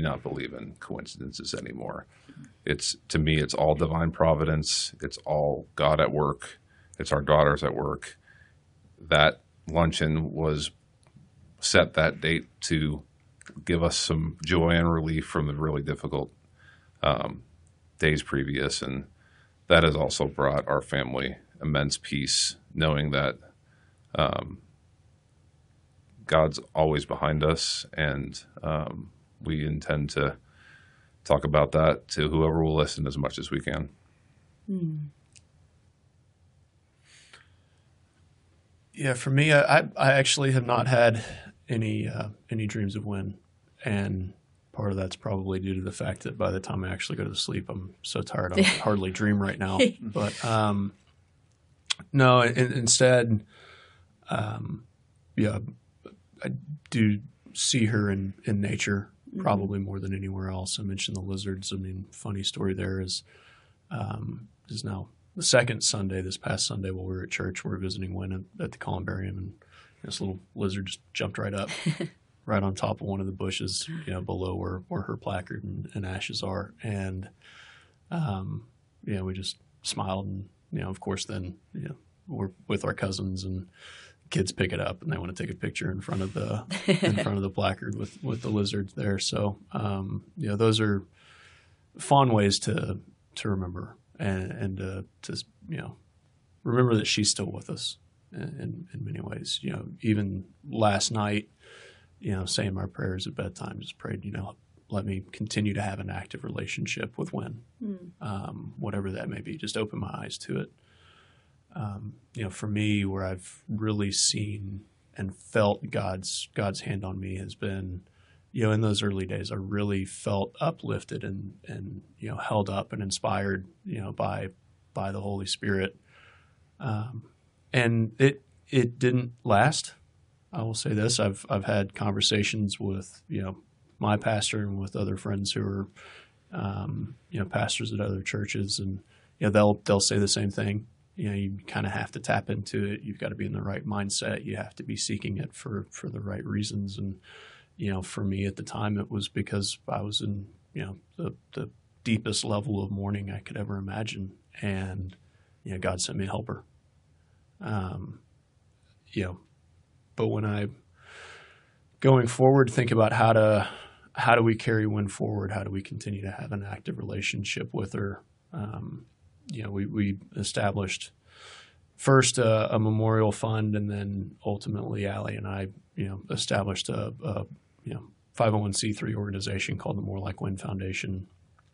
not believe in coincidences anymore. To me, it's all divine providence. It's all God at work. It's our daughters at work. That luncheon was set that date to give us some joy and relief from the really difficult days previous. And that has also brought our family immense peace, knowing that God's always behind us, and we intend to talk about that to whoever will listen as much as we can. Yeah, for me, I actually have not had any dreams of Wynn, and part of that's probably due to the fact that by the time I actually go to sleep, I'm so tired I hardly dream right now. But no, instead, yeah, I do see her in nature probably more than anywhere else. I mentioned the lizards. I mean, funny story there is now the second Sunday, this past Sunday while we were at church, we were visiting Wynn at the columbarium, and this little lizard just jumped right up, right on top of one of the bushes, below where her placard and ashes are. And, we just smiled, and, of course then, we're with our cousins, and kids pick it up and they want to take a picture in front of the placard with the lizards there. So, those are fond ways to remember and to remember that she's still with us in many ways. Even last night, saying my prayers at bedtime, just prayed, let me continue to have an active relationship with Wynn, whatever that may be. Just open my eyes to it. For me, where I've really seen and felt God's hand on me has been, in those early days, I really felt uplifted and held up and inspired, by the Holy Spirit. And it didn't last. I will say this: I've had conversations with my pastor and with other friends who are pastors at other churches, and they'll say the same thing. You kind of have to tap into it. You've got to be in the right mindset. You have to be seeking it for the right reasons. And, for me at the time, it was because I was in, the deepest level of mourning I could ever imagine. And, God sent me a helper. But when I, going forward, think about how do we carry Wynn forward? How do we continue to have an active relationship with her? We established first a memorial fund, and then ultimately Allie and I, established a 501c3 organization called the More Like Wynn Foundation.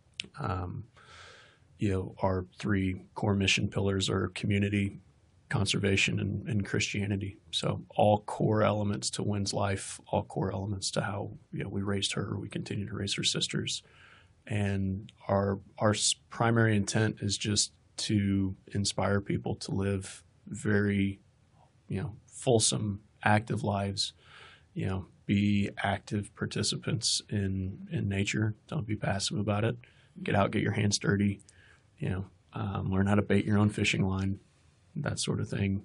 Our three core mission pillars are community, conservation, and Christianity. So all core elements to Wynn's life, all core elements to how we raised her, we continue to raise her sisters. And our primary intent is just to inspire people to live very, fulsome, active lives. Be active participants in nature. Don't be passive about it. Get out, get your hands dirty. Learn how to bait your own fishing line, that sort of thing.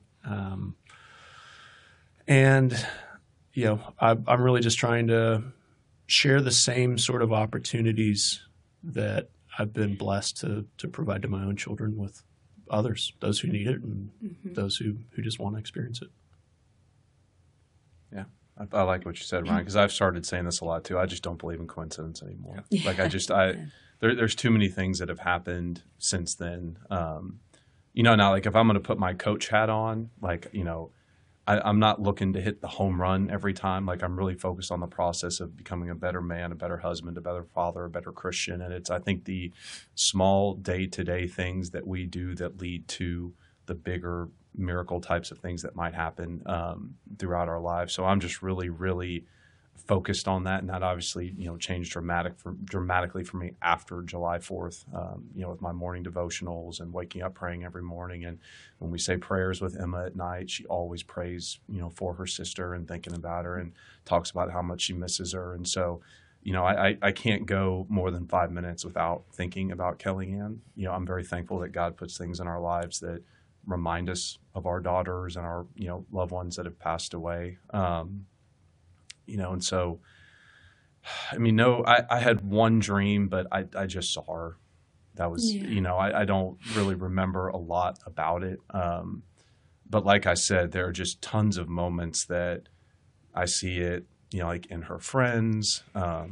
I'm really just trying to share the same sort of opportunities that I've been blessed to provide to my own children with others, those who need it and those who just want to experience it. Yeah. I like what you said, Ryan, because I've started saying this a lot too. I just don't believe in coincidence anymore. Yeah. Like there's too many things that have happened since then. Now like if I'm going to put my coach hat on, I'm not looking to hit the home run every time. Like I'm really focused on the process of becoming a better man, a better husband, a better father, a better Christian. And it's, I think, the small day-to-day things that we do that lead to the bigger miracle types of things that might happen throughout our lives. So I'm just really, really focused on that. And that obviously, changed dramatically for me after July 4th, with my morning devotionals and waking up praying every morning. And when we say prayers with Emma at night, she always prays, for her sister and thinking about her and talks about how much she misses her. And so, I can't go more than 5 minutes without thinking about Kellyanne. I'm very thankful that God puts things in our lives that remind us of our daughters and our, loved ones that have passed away. And so I mean, no, I had one dream, but I just saw her. That was, Yeah. I don't really remember a lot about it. But like I said, there are just tons of moments that I see it, like in her friends,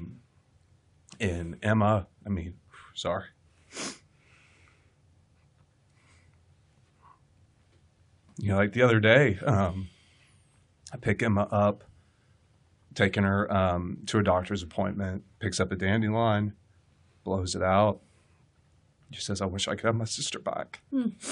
in Emma. I mean, sorry. Like the other day, I pick Emma up, taking her to a doctor's appointment, picks up a dandelion, blows it out. She says, I wish I could have my sister back.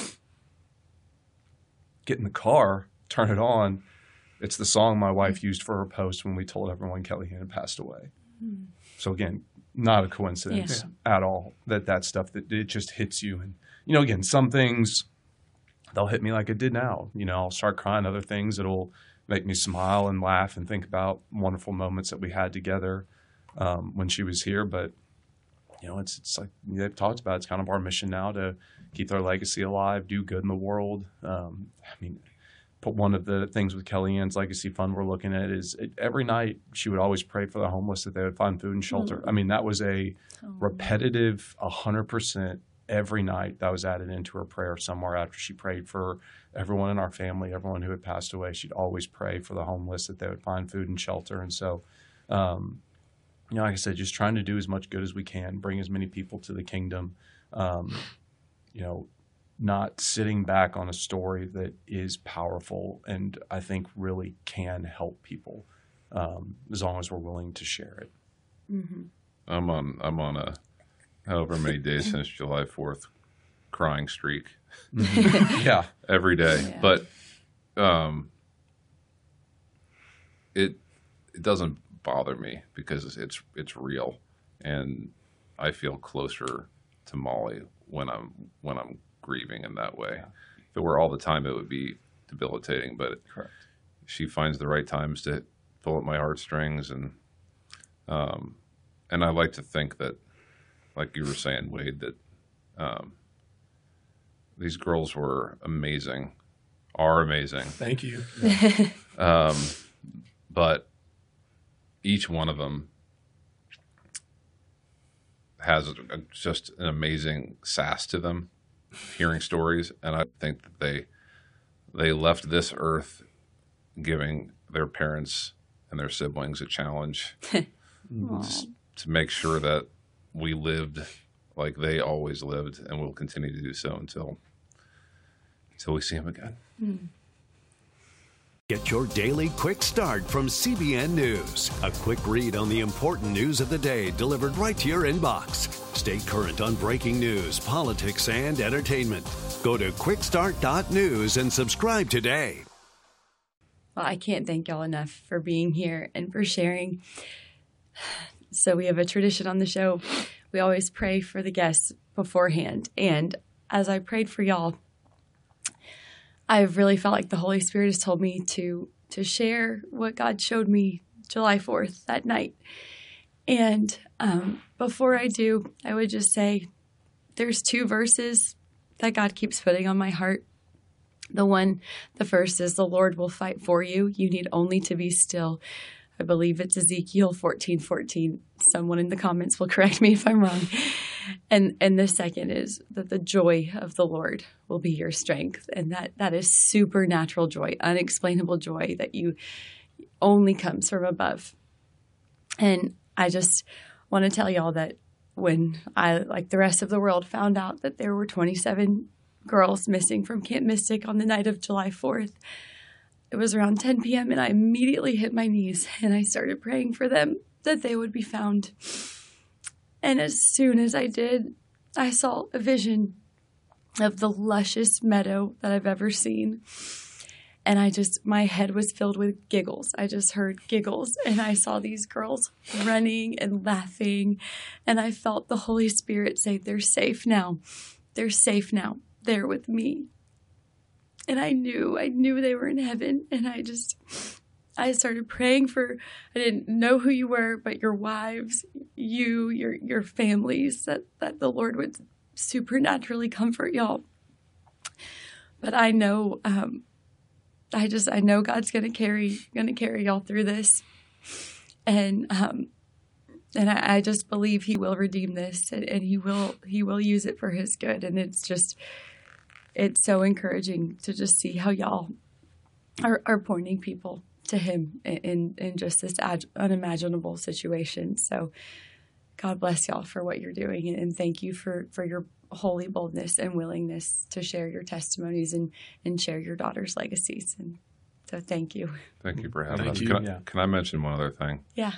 Get in the car, turn it on. It's the song my wife used for her post when we told everyone Kellyanne had passed away. So again, not a coincidence at all that stuff, that it just hits you. And, again, some things, they'll hit me like it did now. I'll start crying. Other things, it'll make me smile and laugh and think about wonderful moments that we had together when she was here. But, it's like they've talked about, it's kind of our mission now to keep their legacy alive, do good in the world. But one of the things with Kellyanne's Legacy Fund we're looking at is every night she would always pray for the homeless that they would find food and shelter. I mean, that was a repetitive 100% every night that was added into her prayer somewhere after she prayed for everyone in our family, everyone who had passed away. She'd always pray for the homeless that they would find food and shelter. And so, like I said, just trying to do as much good as we can, bring as many people to the kingdom, not sitting back on a story that is powerful and I think really can help people as long as we're willing to share it. Mm-hmm. I'm on a however many days since July 4th crying streak. Yeah. Every day. Yeah. But it doesn't bother me because it's real, and I feel closer to Molly when I'm grieving in that way. If it were all the time, it would be debilitating, but Correct. she finds the right times to pull at my heartstrings, and I like to think that, like you were saying, Wade, that these girls are amazing. Thank you. But each one of them has just an amazing sass to them, hearing stories. And I think that they left this earth giving their parents and their siblings a challenge to make sure that we lived like they always lived, and will continue to do so until we see them again. Get your daily quick start from CBN News. A quick read on the important news of the day delivered right to your inbox. Stay current on breaking news, politics, and entertainment. Go to quickstart.news and subscribe today. Well, I can't thank y'all enough for being here and for sharing. So we have a tradition on the show. We always pray for the guests beforehand. And as I prayed for y'all, I've really felt like the Holy Spirit has told me to share what God showed me July 4th that night. And before I do, I would just say there's 2 verses that God keeps putting on my heart. The first is, the Lord will fight for you. You need only to be still. I believe it's Ezekiel 14:14. Someone in the comments will correct me if I'm wrong. And the second is that the joy of the Lord will be your strength. And that is supernatural joy, unexplainable joy that you only comes from above. And I just want to tell y'all that when I, like the rest of the world, found out that there were 27 girls missing from Camp Mystic on the night of July 4th, it was around 10 p.m. and I immediately hit my knees and I started praying for them, that they would be found. And as soon as I did, I saw a vision of the lushest meadow that I've ever seen. And my head was filled with giggles. I just heard giggles, and I saw these girls running and laughing. And I felt the Holy Spirit say, they're safe now. They're safe now. They're with me. And I knew they were in heaven. And I started praying I didn't know who you were, but your wives, your families, that the Lord would supernaturally comfort y'all. But I know, I know God's going to carry y'all through this. And And I just believe he will redeem this, and he will use it for his good. And it's so encouraging to just see how y'all are pointing people to him in just this unimaginable situation. So God bless y'all for what you're doing, and thank you for your holy boldness and willingness to share your testimonies and share your daughter's legacies. And so thank you. Thank you for having Thank us. you. Can I mention one other thing? Yeah.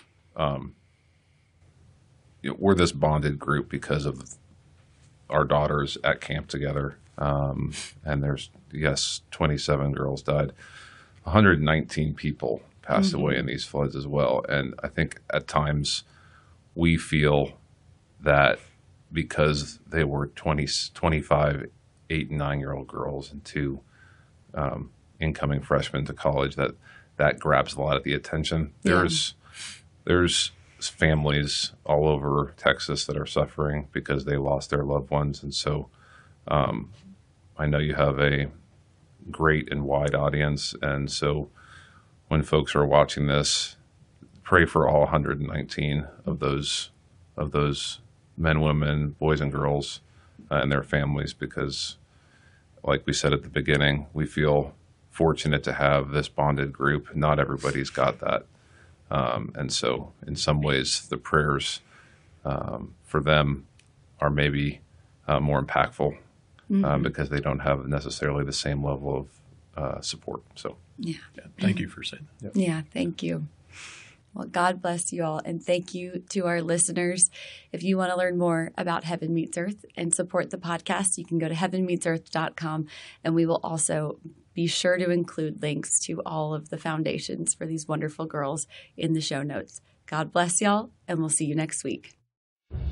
We're this bonded group because of our daughters at camp together. And there's, 27 girls died. 119 people passed away in these floods as well. And I think at times we feel that because they were 25, 8 and 9-year-old girls and 2 incoming freshmen to college, that grabs a lot of the attention. Yeah. There's families all over Texas that are suffering because they lost their loved ones. And so I know you have a great and wide audience. And so when folks are watching this, pray for all 119 of those men, women, boys, and girls and their families, because like we said at the beginning, we feel fortunate to have this bonded group. Not everybody's got that. And so in some ways, the prayers for them are maybe more impactful because they don't have necessarily the same level of support. So, Yeah. Thank you for saying that. Yeah. Thank you. Well, God bless you all. And thank you to our listeners. If you want to learn more about Heaven Meets Earth and support the podcast, you can go to heavenmeetsearth.com. And we will also be sure to include links to all of the foundations for these wonderful girls in the show notes. God bless y'all, and we'll see you next week.